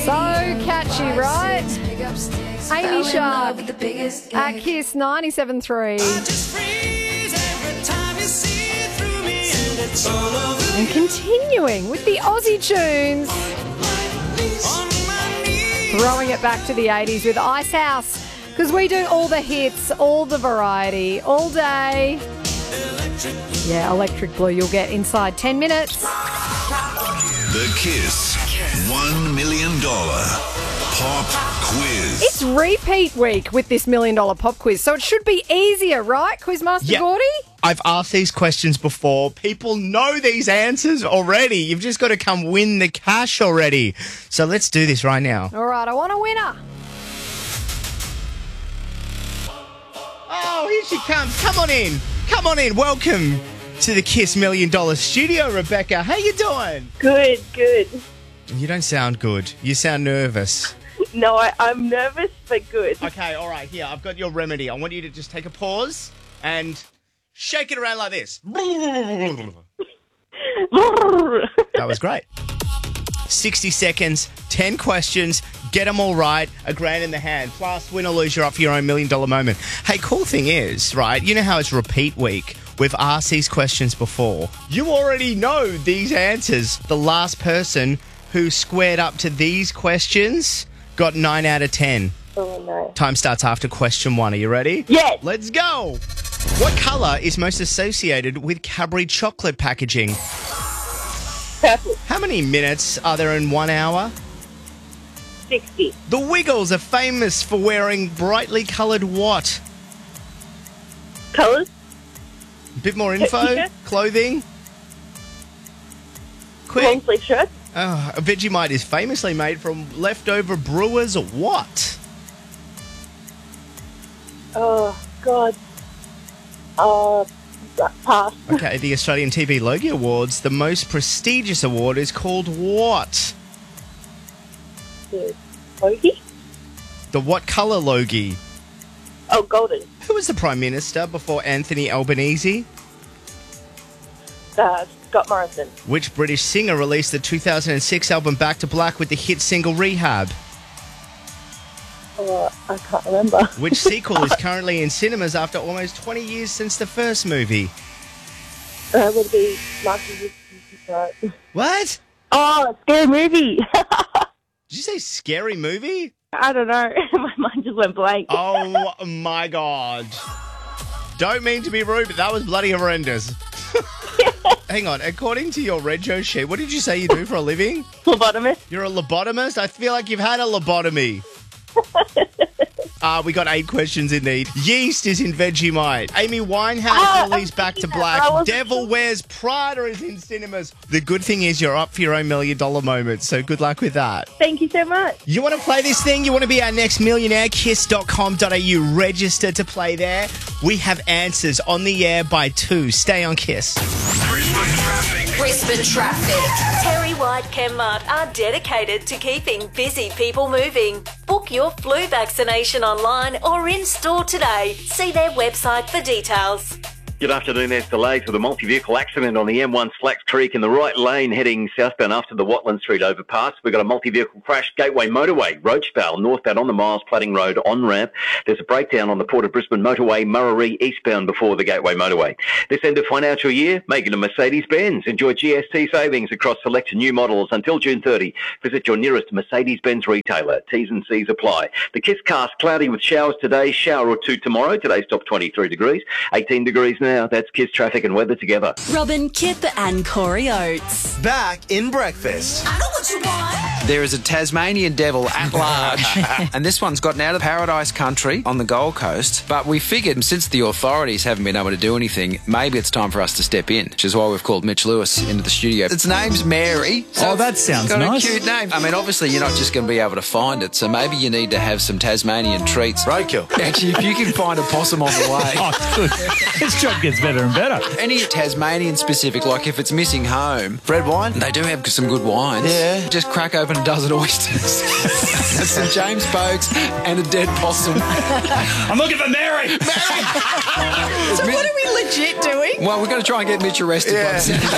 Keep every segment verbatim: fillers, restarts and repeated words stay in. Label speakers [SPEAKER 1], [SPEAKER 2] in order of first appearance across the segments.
[SPEAKER 1] So catchy, right? Amy Shark at Kiss ninety-seven point three. And continuing with the Aussie tunes. Throwing it back to the eighties with Ice House. Because we do all the hits, all the variety, all day. Yeah, Electric Blue you'll get inside ten minutes.
[SPEAKER 2] The Kiss one million dollars Pop Quiz.
[SPEAKER 1] It's repeat week with this million dollar pop quiz, so it should be easier, right, Quizmaster
[SPEAKER 3] Yep.
[SPEAKER 1] Gordy?
[SPEAKER 3] I've asked these questions before. People know these answers already. You've just got to come win the cash already. So let's do this right now.
[SPEAKER 1] All right, I want a winner.
[SPEAKER 3] Oh, here she comes. Come on in. Come on in. Welcome to the Kiss Million Dollar Studio, Rebecca. How you doing?
[SPEAKER 4] Good, good.
[SPEAKER 3] You don't sound good. You sound nervous.
[SPEAKER 4] No, I, I'm nervous, but good.
[SPEAKER 3] Okay, all right. Here, I've got your remedy. I want you to just take a pause and shake it around like this. That was great. sixty seconds, ten questions, get them all right, a grand in the hand. Plus, win or lose, you're up for your own million dollar moment. Hey, cool thing is, right, you know how it's repeat week? We've asked these questions before. You already know these answers. The last person who squared up to these questions got nine out of ten.
[SPEAKER 4] Oh, no.
[SPEAKER 3] Time starts after question one. Are you ready?
[SPEAKER 4] Yes.
[SPEAKER 3] Let's go. What colour is most associated with Cadbury chocolate packaging?
[SPEAKER 4] Purple.
[SPEAKER 3] How many minutes are there in one hour?
[SPEAKER 4] sixty.
[SPEAKER 3] The Wiggles are famous for wearing brightly coloured what?
[SPEAKER 4] Colours?
[SPEAKER 3] A bit more info?
[SPEAKER 4] T-shirt?
[SPEAKER 3] Clothing? Quick.
[SPEAKER 4] Long sleeve shirt?
[SPEAKER 3] Oh, a Vegemite is famously made from leftover brewers what?
[SPEAKER 4] Oh, God. Uh, pass.
[SPEAKER 3] Okay, the Australian T V Logie Awards, the most prestigious award, is called what?
[SPEAKER 4] The Logie?
[SPEAKER 3] The what colour Logie?
[SPEAKER 4] Oh, golden.
[SPEAKER 3] Who was the Prime Minister before Anthony Albanese?
[SPEAKER 4] Uh, Scott Morrison.
[SPEAKER 3] Which British singer released the two thousand six album Back to Black with the hit single Rehab?
[SPEAKER 4] Oh, I can't remember.
[SPEAKER 3] Which sequel is currently in cinemas after almost twenty years since the first movie?
[SPEAKER 4] Uh, would it be Martin Luther King?
[SPEAKER 3] What?
[SPEAKER 4] Oh, scary movie.
[SPEAKER 3] Did you say scary movie?
[SPEAKER 4] I don't know. My mind just went blank.
[SPEAKER 3] Oh my God. Don't mean to be rude, but that was bloody horrendous. Hang on, according to your Rego sheet, what did you say you do for a living?
[SPEAKER 4] Lobotomist.
[SPEAKER 3] You're a lobotomist? I feel like you've had a lobotomy. Uh, we got eight questions in need. Yeast is in Vegemite. Amy Winehouse
[SPEAKER 4] Oh,
[SPEAKER 3] released Back to Black.
[SPEAKER 4] I wasn't
[SPEAKER 3] Devil
[SPEAKER 4] sure.
[SPEAKER 3] Wears Prada is in cinemas. The good thing is you're up for your own million dollar moment, so good luck with that.
[SPEAKER 4] Thank you so much.
[SPEAKER 3] You want to play this thing? You want to be our next millionaire? kiss dot com dot a u. Register to play there. We have answers on the air by two. Stay on Kiss.
[SPEAKER 2] Brisbane traffic.
[SPEAKER 5] Brisbane traffic. Terry White Chemmart are dedicated to keeping busy people moving. Book your flu vaccination online or in store today. See their website for details.
[SPEAKER 6] Good afternoon. There's delays with a multi-vehicle accident on the M one Slacks Creek in the right lane heading southbound after the Watland Street overpass. We've got a multi-vehicle crash, Gateway Motorway, Roachvale, northbound on the Miles Plating Road on-ramp. There's a breakdown on the Port of Brisbane Motorway, Murray eastbound before the Gateway Motorway. This end of financial year, make it a Mercedes-Benz. Enjoy G S T savings across select new models until June thirtieth. Visit your nearest Mercedes-Benz retailer. T's and C's apply. The Kiss cast, cloudy with showers today, shower or two tomorrow. Today's top twenty-three degrees, eighteen degrees now. That's Kiss traffic and weather together.
[SPEAKER 7] Robin, Kip and Corey Oates.
[SPEAKER 8] Back in breakfast.
[SPEAKER 5] I know what you want.
[SPEAKER 9] There is a Tasmanian devil at large, and this one's gotten out of Paradise Country on the Gold Coast. But we figured since the authorities haven't been able to do anything, maybe it's time for us to step in, which is why we've called Mitch Lewis into the studio. Its name's Mary. So
[SPEAKER 8] Oh, that
[SPEAKER 9] it's
[SPEAKER 8] sounds
[SPEAKER 9] got
[SPEAKER 8] nice.
[SPEAKER 9] a cute name. I mean, obviously you're not just going to be able to find it, so maybe you need to have some Tasmanian treats.
[SPEAKER 8] Roadkill.
[SPEAKER 9] Actually, if you can find a possum on the way.
[SPEAKER 8] Oh, good. This job gets better and better.
[SPEAKER 9] Any Tasmanian specific, like if it's missing home,
[SPEAKER 8] Red wine?
[SPEAKER 9] they do have some good wines.
[SPEAKER 8] Yeah.
[SPEAKER 9] Just crack open seven dozen oysters, some James Pokes, and a dead possum.
[SPEAKER 8] I'm looking for Mary.
[SPEAKER 9] Mary!
[SPEAKER 1] So what are we legit doing?
[SPEAKER 9] Well, we're going to try and get Mitch arrested by the sound of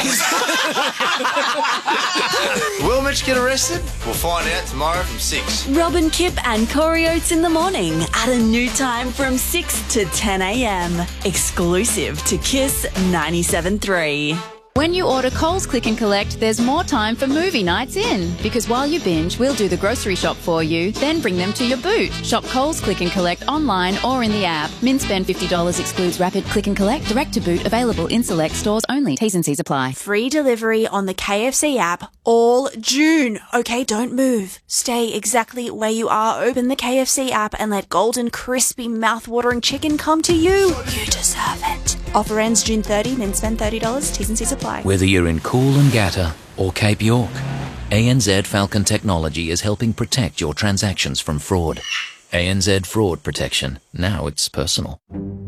[SPEAKER 9] this.
[SPEAKER 10] Will Mitch get arrested? We'll find out tomorrow from six.
[SPEAKER 7] Robin, Kip and Corey Oates in the morning at a new time from six to ten a.m. Exclusive to Kiss ninety-seven point three.
[SPEAKER 11] When you order Coles Click and Collect, there's more time for movie nights in. Because while you binge, we'll do the grocery shop for you, then bring them to your boot. Shop Coles Click and Collect online or in the app. Min spend fifty dollars excludes rapid click and collect, direct to boot, available in select stores only. T's and C's apply.
[SPEAKER 12] Free delivery on the K F C app all June. Okay, don't move. Stay exactly where you are. Open the K F C app and let golden, crispy, mouth-watering chicken come to you. You deserve it. Offer ends June thirtieth, then spend thirty dollars. T's and C's apply.
[SPEAKER 13] Whether you're in Coolangatta or Cape York, A N Z Falcon Technology is helping protect your transactions from fraud. A N Z Fraud Protection. Now it's personal.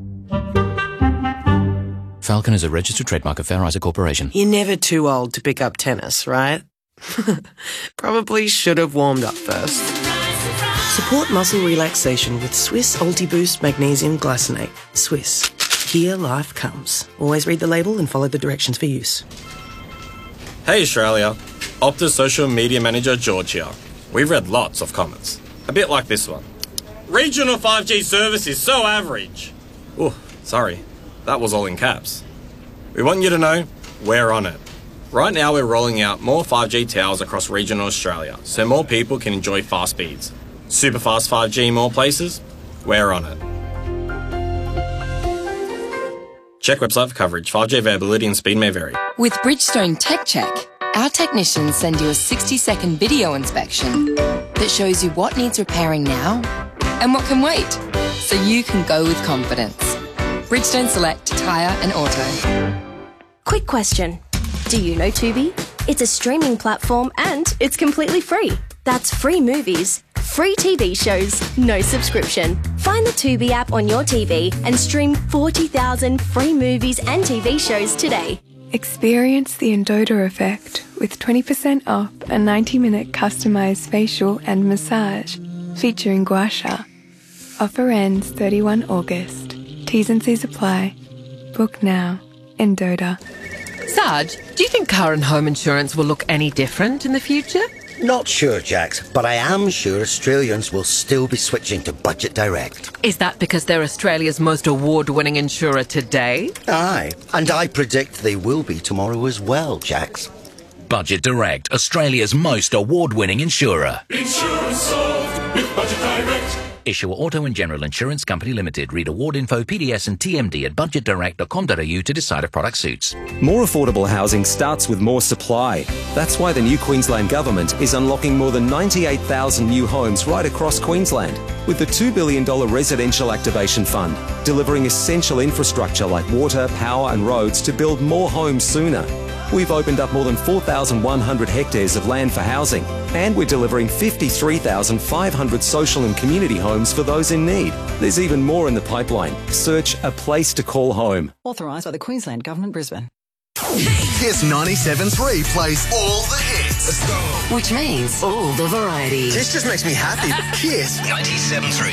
[SPEAKER 13] Falcon is a registered trademark of Fair Isaac Corporation.
[SPEAKER 14] You're never too old to pick up tennis, right? Probably should have warmed up first. Support muscle relaxation with Swiss Ultiboost Magnesium Glycinate. Swiss. Here life comes. Always read the label and follow the directions for use.
[SPEAKER 15] Hey Australia, Optus social media manager George here. We've read lots of comments, a bit like this one. Regional five G service is so average. Oh, sorry, that was all in caps. We want you to know we're on it. Right now we're rolling out more five G towers across regional Australia so more people can enjoy fast speeds. Super fast five G in more places? We're on it. Check website for coverage. five G availability and speed may vary.
[SPEAKER 16] With Bridgestone Tech Check, our technicians send you a sixty second video inspection that shows you what needs repairing now and what can wait, so you can go with confidence. Bridgestone Select Tyre and Auto.
[SPEAKER 17] Quick question. Do you know Tubi? It's a streaming platform and it's completely free. That's free movies, free T V shows, no subscription. Find the Tubi app on your T V and stream forty thousand free movies and T V shows today.
[SPEAKER 18] Experience the Endota effect with twenty percent off a ninety minute customised facial and massage featuring Gua Sha. Offer ends thirty-first of August. T's and C's apply. Book now. Endota.
[SPEAKER 19] Sarge, do you think car and home insurance will look any different in the future?
[SPEAKER 20] Not sure, Jax, but I am sure Australians will still be switching to Budget Direct.
[SPEAKER 19] Is that because they're Australia's most award-winning insurer today?
[SPEAKER 20] Aye, and I predict they will be tomorrow as well, Jax.
[SPEAKER 13] Budget Direct, Australia's most award-winning insurer.
[SPEAKER 2] Insurance solved with Budget Direct.
[SPEAKER 13] Issuer Auto and General Insurance Company Limited. Read award info, P D S and T M D at budget direct dot com dot a u to decide if product suits.
[SPEAKER 21] More affordable housing starts with more supply. That's why the new Queensland Government is unlocking more than ninety-eight thousand new homes right across Queensland with the two billion dollars Residential Activation Fund, delivering essential infrastructure like water, power and roads to build more homes sooner. We've opened up more than four thousand one hundred hectares of land for housing, and we're delivering fifty-three thousand five hundred social and community homes for those in need. There's even more in the pipeline. Search A Place to Call Home.
[SPEAKER 22] Authorised by the Queensland Government, Brisbane.
[SPEAKER 2] Kiss ninety-seven point three plays all the hits. Let's go.
[SPEAKER 22] Which means all the variety.
[SPEAKER 2] This just makes me happy. Kiss ninety-seven point three.